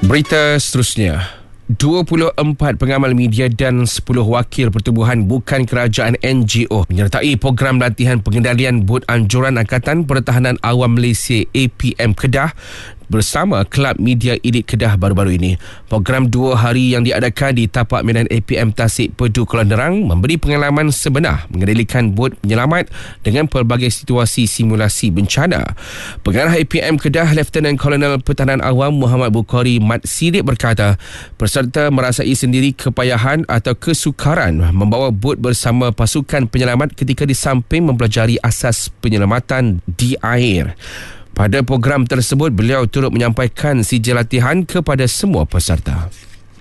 Berita seterusnya. 24 pengamal media dan 10 wakil pertubuhan bukan kerajaan NGO menyertai program latihan pengendalian bot anjuran Angkatan Pertahanan Awam Malaysia APM Kedah bersama Kelab Media Elit Kedah baru-baru ini. Program 2 hari yang diadakan di tapak medan APM Tasik Pedu Kuala Nerang memberi pengalaman sebenar mengendalikan bot penyelamat dengan pelbagai situasi simulasi bencana. Pengarah APM Kedah Lieutenant Colonel Pertahanan Awam Muhammad Bukhari Mat Sidik berkata, peserta merasai sendiri kepayahan atau kesukaran membawa bot bersama pasukan penyelamat ketika di samping mempelajari asas penyelamatan di air. Pada program tersebut, beliau turut menyampaikan sijil latihan kepada semua peserta.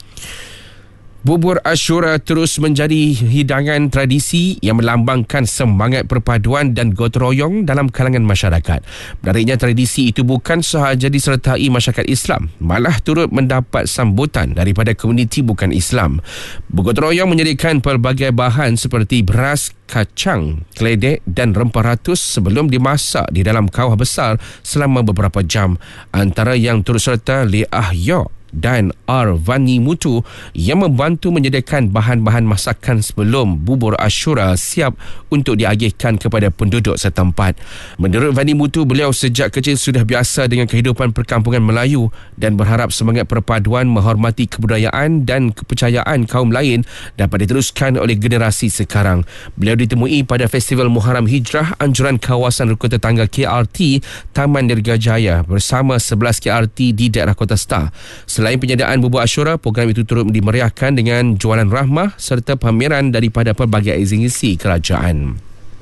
Bubur Ashura terus menjadi hidangan tradisi yang melambangkan semangat perpaduan dan gotong royong dalam kalangan masyarakat. Menariknya, tradisi itu bukan sahaja disertai masyarakat Islam, malah turut mendapat sambutan daripada komuniti bukan Islam. Bergotong royong menyediakan pelbagai bahan seperti beras, kacang, keledek dan rempah ratus sebelum dimasak di dalam kawah besar selama beberapa jam. Antara yang turut serta Leah Yok dan Vani Mutu yang membantu menyediakan bahan-bahan masakan sebelum bubur Ashura siap untuk diagihkan kepada penduduk setempat. Menurut Vani Mutu, beliau sejak kecil sudah biasa dengan kehidupan perkampungan Melayu dan berharap semangat perpaduan menghormati kebudayaan dan kepercayaan kaum lain dapat diteruskan oleh generasi sekarang. Beliau ditemui pada Festival Muharram Hijrah anjuran kawasan rukun tetangga KRT Taman Dirgajaya bersama 11 KRT di daerah Kota Star. Selain penyediaan bubur Ashura, program itu turut dimeriahkan dengan jualan rahmah serta pameran daripada pelbagai agensi kerajaan.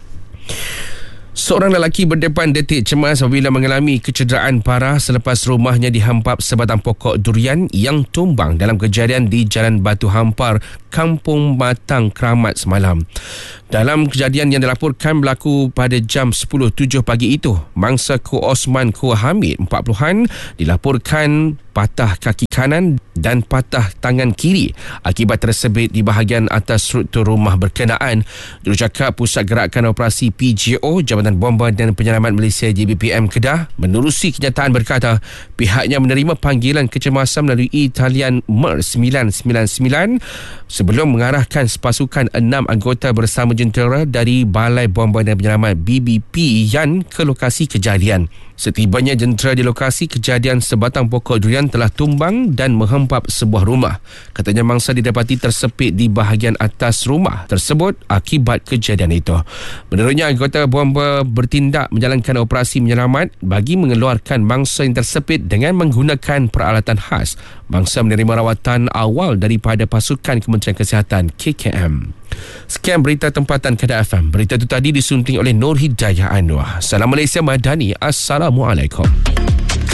Seorang lelaki berdepan detik cemas apabila mengalami kecederaan parah selepas rumahnya dihampap sebatang pokok durian yang tumbang dalam kejadian di Jalan Batu Hampar, Kampung Matang, Keramat semalam. Dalam kejadian yang dilaporkan berlaku pada jam 10.07 pagi itu, mangsa Ko Osman Ko Hamid 40-an dilaporkan patah kaki kanan dan patah tangan kiri akibat tersebit di bahagian atas struktur rumah berkenaan. Jurucakap Pusat Gerakan Operasi PGO Jabatan Bomba dan Penyelamat Malaysia JBPM Kedah menerusi kenyataan berkata pihaknya menerima panggilan kecemasan melalui talian MER 999 sebelum mengarahkan sepasukan 6 anggota bersama jentera dari Balai Bomba dan Penyelamat BBP Yan ke lokasi kejadian. Setibanya jentera di lokasi kejadian, sebatang pokok durian telah tumbang dan menghempap sebuah rumah. Katanya mangsa didapati tersepit di bahagian atas rumah tersebut akibat kejadian itu. Menurutnya, anggota bomba bertindak menjalankan operasi menyelamat bagi mengeluarkan mangsa yang tersepit dengan menggunakan peralatan khas. Mangsa menerima rawatan awal daripada pasukan Kementerian Kesihatan KKM. Sekian berita tempatan Kedah FM. Berita itu tadi disunting oleh Nur Hidayah Anwar. Salam Malaysia Madani. Assalamualaikum.